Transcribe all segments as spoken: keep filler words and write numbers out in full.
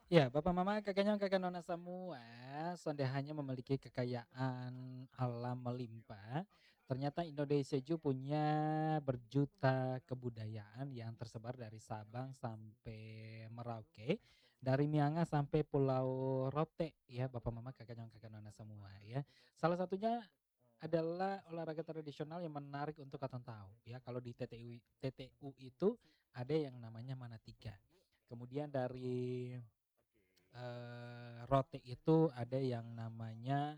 Ya, Bapak Mama, kakek nyong, kakek nona semua, sonde hanya memiliki kekayaan alam melimpah, ternyata Indonesia ju punya berjuta kebudayaan yang tersebar dari Sabang sampai Merauke, dari Miangas sampai Pulau Rote ya, Bapak Mama, kakek nyong, kakek nona semua ya. Salah satunya adalah olahraga tradisional yang menarik untuk katong tahu ya. Kalau di T T U T T U itu ada yang namanya Manatiga. Kemudian dari Eee, roti itu ada yang namanya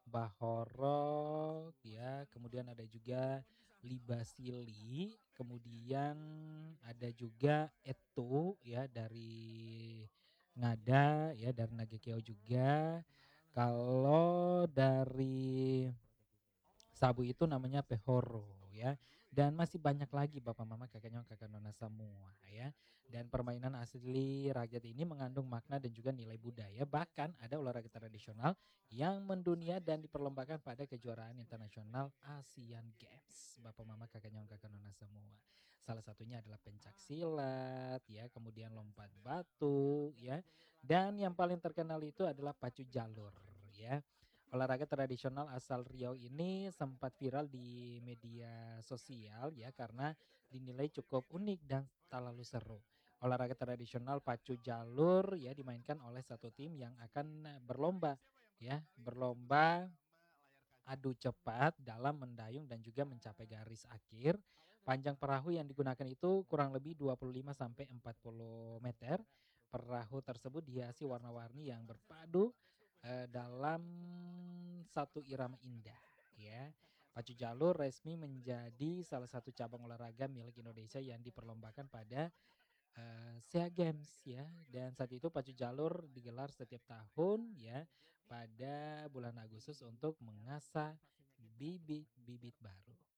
bahorok ya, kemudian ada juga libasili, kemudian ada juga etu ya dari ngada ya, dari Nagekeo juga. Kalau dari sabu itu namanya pehoro ya, dan masih banyak lagi Bapak Mama, kakek nyong, kakek nona semua ya. Dan permainan asli rakyat ini mengandung makna dan juga nilai budaya, bahkan ada olahraga tradisional yang mendunia dan diperlombakan pada kejuaraan internasional Asian Games. Bapak Mama, kakek nyong, kakek nona semua. Salah satunya adalah pencak silat ya, kemudian lompat batu ya, dan yang paling terkenal itu adalah pacu jalur ya. Olahraga tradisional asal Riau ini sempat viral di media sosial ya karena dinilai cukup unik dan tak lalu seru. Olahraga tradisional pacu jalur ya dimainkan oleh satu tim yang akan berlomba ya, berlomba adu cepat dalam mendayung dan juga mencapai garis akhir. Panjang perahu yang digunakan itu kurang lebih dua puluh lima sampai empat puluh meter. Perahu tersebut dihiasi warna-warni yang berpadu eh, dalam satu irama indah ya. Pacu jalur resmi menjadi salah satu cabang olahraga milik Indonesia yang diperlombakan pada eh, SEA Games ya. Dan saat itu pacu jalur digelar setiap tahun ya pada bulan Agustus untuk mengasah bibit-bibit baru.